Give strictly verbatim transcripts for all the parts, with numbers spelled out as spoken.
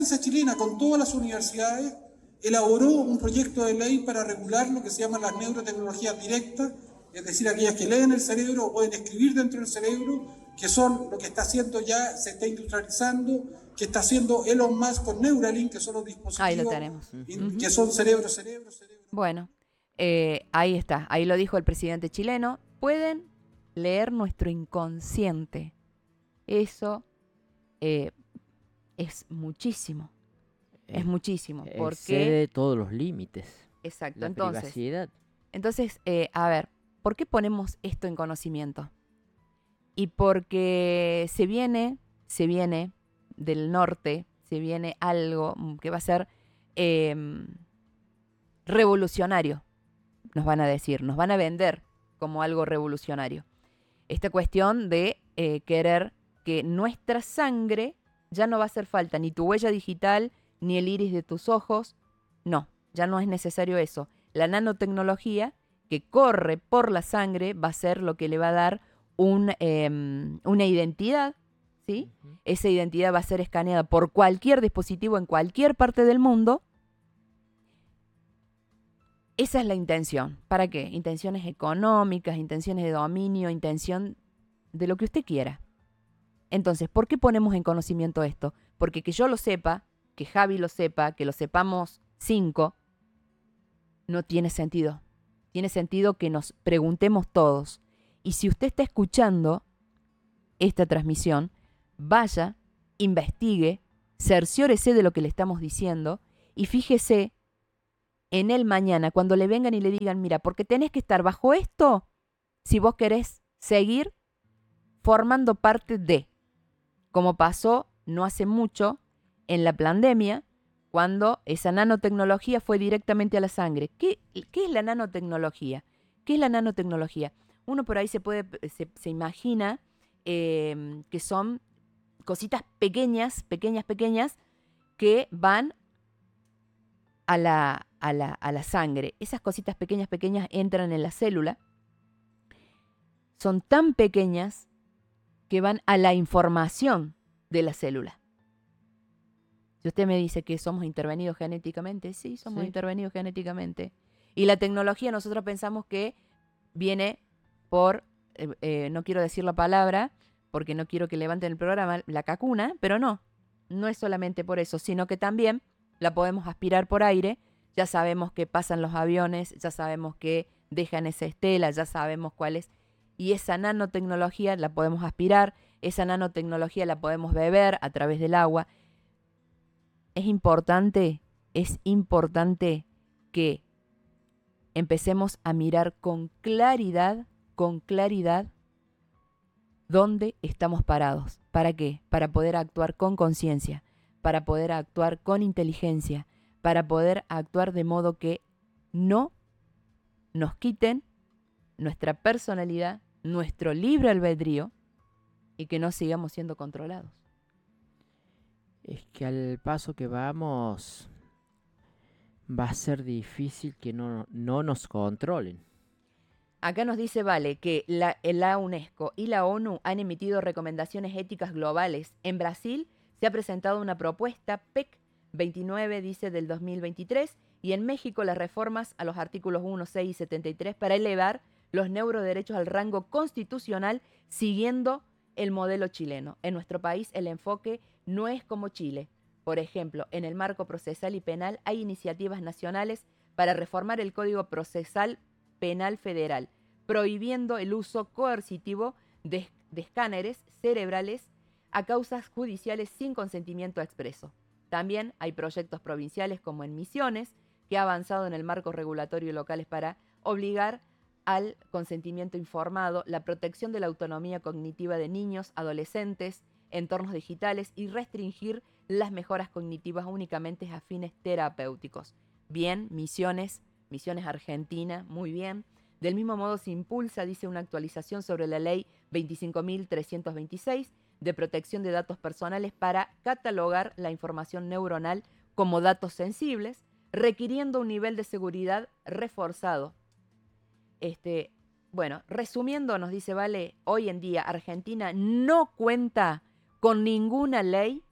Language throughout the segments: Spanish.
chilena, con todas las universidades, elaboró un proyecto de ley para regular lo que se llaman las neurotecnologías directas, es decir, aquellas que leen el cerebro o pueden escribir dentro del cerebro, que son lo que está haciendo ya, se está industrializando, que está haciendo Elon Musk con Neuralink, que son los dispositivos Ahí lo tenemos. in, que son cerebro, cerebro, cerebro. Bueno, eh, ahí está, ahí lo dijo el presidente chileno. Pueden leer nuestro inconsciente. Eso eh, es muchísimo. Es muchísimo. Porque excede todos los límites. Exacto. La entonces, privacidad. Entonces, eh, a ver, ¿por qué ponemos esto en conocimiento? Y porque se viene, se viene del norte, se viene algo que va a ser eh, revolucionario, nos van a decir, nos van a vender como algo revolucionario. Esta cuestión de eh, querer que nuestra sangre ya no va a hacer falta, ni tu huella digital, ni el iris de tus ojos, no, ya no es necesario eso. La nanotecnología que corre por la sangre va a ser lo que le va a dar un, eh, una identidad, ¿sí? Uh-huh. Esa identidad va a ser escaneada por cualquier dispositivo en cualquier parte del mundo. Esa es la intención. ¿Para qué? Intenciones económicas, intenciones de dominio, intención de lo que usted quiera. Entonces, ¿por qué ponemos en conocimiento esto? Porque que yo lo sepa, que Javi lo sepa, que lo sepamos cinco, no tiene sentido. Tiene sentido que nos preguntemos todos. Y si usted está escuchando esta transmisión, vaya, investigue, cerciórese de lo que le estamos diciendo y fíjese en el mañana, cuando le vengan y le digan, mira, porque tenés que estar bajo esto si vos querés seguir formando parte de, como pasó no hace mucho en la pandemia, cuando esa nanotecnología fue directamente a la sangre. ¿Qué, qué es la nanotecnología? ¿Qué es la nanotecnología? Uno por ahí se puede, se, se imagina eh, que son cositas pequeñas, pequeñas, pequeñas, que van a la, a la, a la sangre. Esas cositas pequeñas, pequeñas entran en la célula. Son tan pequeñas que van a la información de la célula. Si usted me dice que somos intervenidos genéticamente, sí, somos sí. intervenidos genéticamente. Y la tecnología nosotros pensamos que viene por, eh, eh, no quiero decir la palabra, porque no quiero que levanten el programa, la cacuna, pero no, no es solamente por eso, sino que también la podemos aspirar por aire. Ya sabemos que pasan los aviones, ya sabemos que dejan esa estela, ya sabemos cuál es. Y esa nanotecnología la podemos aspirar, esa nanotecnología la podemos beber a través del agua. Es importante, es importante que empecemos a mirar con claridad, con claridad, dónde estamos parados. ¿Para qué? Para poder actuar con conciencia, para poder actuar con inteligencia, para poder actuar de modo que no nos quiten nuestra personalidad, nuestro libre albedrío y que no sigamos siendo controlados. Es que al paso que vamos va a ser difícil que no, no nos controlen. Acá nos dice Vale que la, la UNESCO y la ONU han emitido recomendaciones éticas globales. En Brasil se ha presentado una propuesta P E C veintinueve, dice, del dos mil veintitrés, y en México las reformas a los artículos uno, seis y setenta y tres para elevar los neuroderechos al rango constitucional siguiendo el modelo chileno. En nuestro país el enfoque no es como Chile. Por ejemplo, en el marco procesal y penal hay iniciativas nacionales para reformar el Código Procesal Penal Federal, prohibiendo el uso coercitivo de, de escáneres cerebrales a causas judiciales sin consentimiento expreso. También hay proyectos provinciales como en Misiones, que ha avanzado en el marco regulatorio locales para obligar al consentimiento informado, la protección de la autonomía cognitiva de niños, adolescentes, entornos digitales y restringir las mejoras cognitivas únicamente a fines terapéuticos. Bien, Misiones, Misiones Argentina, muy bien. Del mismo modo se impulsa, dice, una actualización sobre la ley veinticinco mil trescientos veintiséis de protección de datos personales para catalogar la información neuronal como datos sensibles, requiriendo un nivel de seguridad reforzado. Este, bueno, resumiendo, nos dice Vale, hoy en día Argentina no cuenta con ninguna ley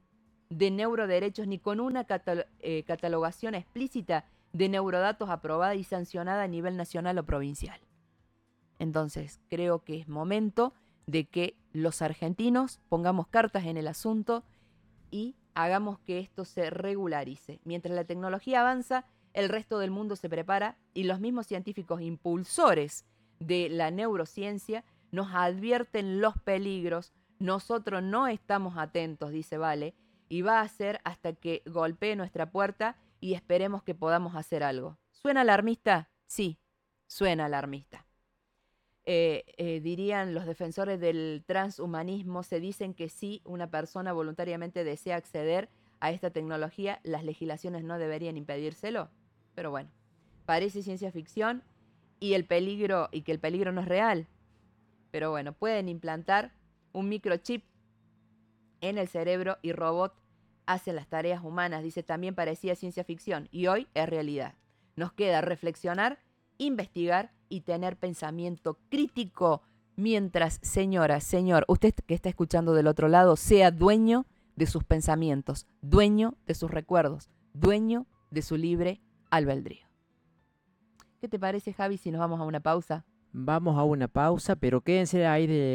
de neuroderechos ni con una catal eh, catalogación explícita de neurodatos aprobada y sancionada a nivel nacional o provincial. Entonces, creo que es momento de que los argentinos pongamos cartas en el asunto y hagamos que esto se regularice. Mientras la tecnología avanza, el resto del mundo se prepara y los mismos científicos impulsores de la neurociencia nos advierten los peligros. Nosotros no estamos atentos, dice Vale, y va a ser hasta que golpee nuestra puerta y esperemos que podamos hacer algo. ¿Suena alarmista? Sí, suena alarmista. Eh, eh, dirían los defensores del transhumanismo, se dicen que si una persona voluntariamente desea acceder a esta tecnología, las legislaciones no deberían impedírselo. Pero bueno, parece ciencia ficción y el peligro, y que el peligro no es real. Pero bueno, pueden implantar un microchip en el cerebro y robot hacen las tareas humanas. Dice, también parecía ciencia ficción y hoy es realidad. Nos queda reflexionar, investigar y tener pensamiento crítico mientras, señora, señor, usted que está escuchando del otro lado, sea dueño de sus pensamientos, dueño de sus recuerdos, dueño de su libre albedrío. ¿Qué te parece, Javi, si nos vamos a una pausa? Vamos a una pausa, pero quédense ahí de